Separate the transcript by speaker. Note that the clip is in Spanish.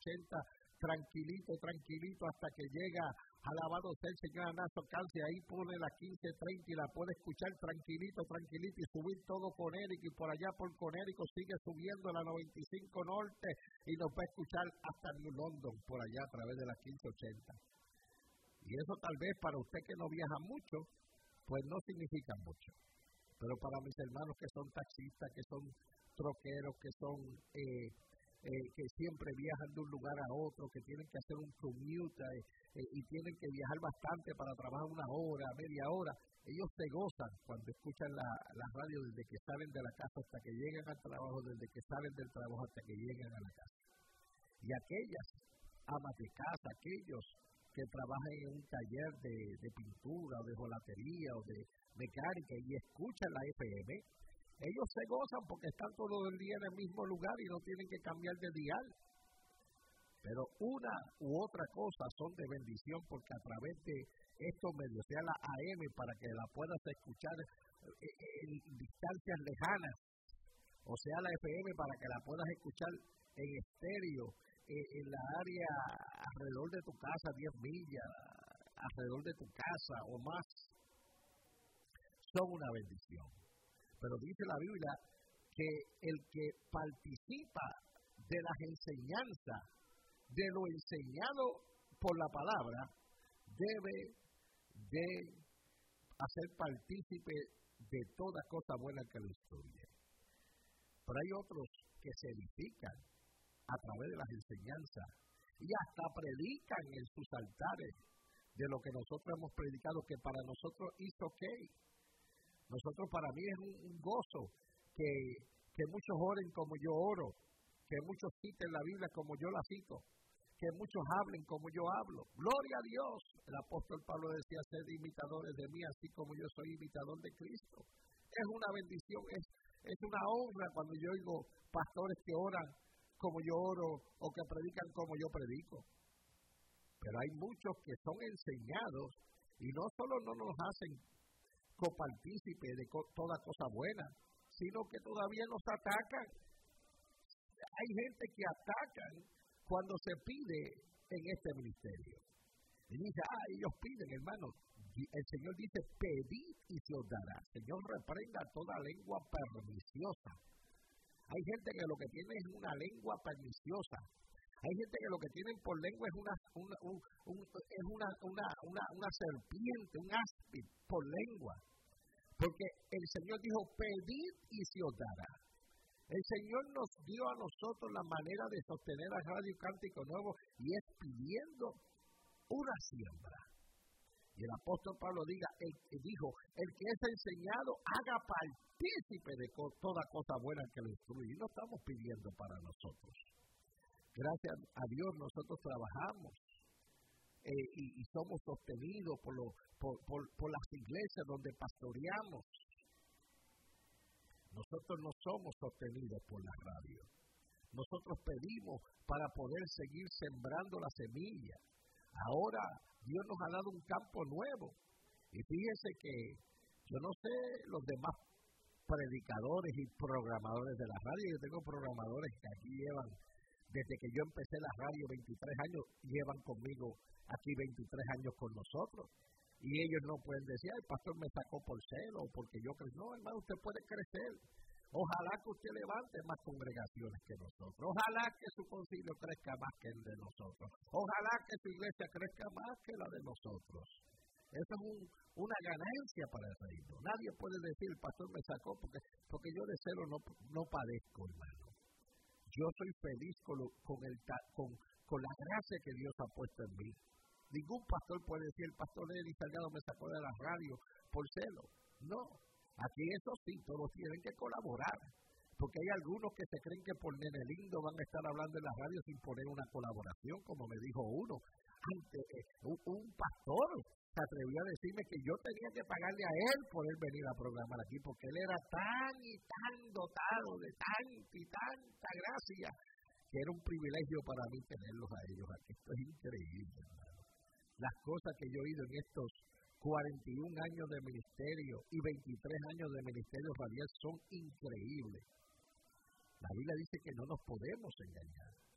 Speaker 1: 1580, tranquilito, hasta que llega, alabado sea el Señor Anazo Calce, ahí pone la 1530 y la puede escuchar tranquilito, y subir todo Conérico, y por allá por Conérico sigue subiendo la 95 Norte, y nos va a escuchar hasta New London, por allá a través de la 1580. Y eso tal vez para usted que no viaja mucho, pues no significa mucho. Pero para mis hermanos que son taxistas, que son troqueros, que son que siempre viajan de un lugar a otro, que tienen que hacer un commute y tienen que viajar bastante para trabajar una hora, media hora, ellos se gozan cuando escuchan la radio desde que salen de la casa hasta que llegan al trabajo, desde que salen del trabajo hasta que llegan a la casa. Y aquellas amas de casa, aquellos que trabajan en un taller de pintura o de jolatería o de mecánica y escuchan la FM, ellos se gozan porque están todo el día en el mismo lugar y no tienen que cambiar de dial. Pero una u otra cosa son de bendición porque a través de estos medios, sea la AM para que la puedas escuchar en distancias lejanas, o sea la FM para que la puedas escuchar en estéreo, en la área alrededor de tu casa, 10 millas, alrededor de tu casa o más, son una bendición. Pero dice la Biblia que el que participa de las enseñanzas, de lo enseñado por la palabra, debe de hacer partícipe de toda cosa buena que lo estudie. Pero hay otros que se edifican a través de las enseñanzas y hasta predican en sus altares de lo que nosotros hemos predicado, que para nosotros es okay. Nosotros, para mí es un gozo que muchos oren como yo oro, que muchos citen la Biblia como yo la cito, que muchos hablen como yo hablo. ¡Gloria a Dios! El apóstol Pablo decía, sed imitadores de mí, así como yo soy imitador de Cristo. Es una bendición, es una honra cuando yo oigo pastores que oran como yo oro o que predican como yo predico. Pero hay muchos que son enseñados y no solo no nos hacen copartícipe de toda cosa buena, sino que todavía nos atacan. Hay gente que atacan cuando se pide en este ministerio. Y dice, ellos piden, hermano. El Señor dice, pedid y se os dará. El Señor reprenda toda lengua perniciosa. Hay gente que lo que tiene es una lengua perniciosa. Hay gente que lo que tienen por lengua es una serpiente, un áspid por lengua. Porque el Señor dijo, pedid y se os dará. El Señor nos dio a nosotros la manera de sostener a Radio Cántico Nuevo y es pidiendo una siembra. Y el apóstol Pablo dijo, el que es enseñado haga partícipe de toda cosa buena que lo instruye. Y no estamos pidiendo para nosotros. Gracias a Dios nosotros trabajamos y somos sostenidos por las iglesias donde pastoreamos. Nosotros no somos sostenidos por la radio. Nosotros pedimos para poder seguir sembrando la semilla. Ahora Dios nos ha dado un campo nuevo. Y fíjense que yo no sé los demás predicadores y programadores de la radio. Yo tengo programadores que aquí llevan, desde que yo empecé la radio 23 años, llevan conmigo aquí 23 años con nosotros. Y ellos no pueden decir, el pastor me sacó por celo, porque yo creo, no, hermano, usted puede crecer. Ojalá que usted levante más congregaciones que nosotros. Ojalá que su concilio crezca más que el de nosotros. Ojalá que su iglesia crezca más que la de nosotros. Eso es una ganancia para el reino. Nadie puede decir, el pastor me sacó porque yo de celo no padezco, hermano. Yo soy feliz con la gracia que Dios ha puesto en mí. Ningún pastor puede decir, el pastor Eli Salgado me sacó de la radio por celo. No. Aquí eso sí, todos tienen que colaborar, porque hay algunos que se creen que por nene lindo van a estar hablando en la radio sin poner una colaboración, como me dijo uno. Un pastor se atrevió a decirme que yo tenía que pagarle a él por él venir a programar aquí, porque él era tan y tan dotado de tanta y tanta gracia, que era un privilegio para mí tenerlos a ellos aquí. Esto es increíble, hermano. Las cosas que yo he oído en estos 41 años de ministerio y 23 años de ministerio radial son increíbles. La Biblia dice que no nos podemos engañar.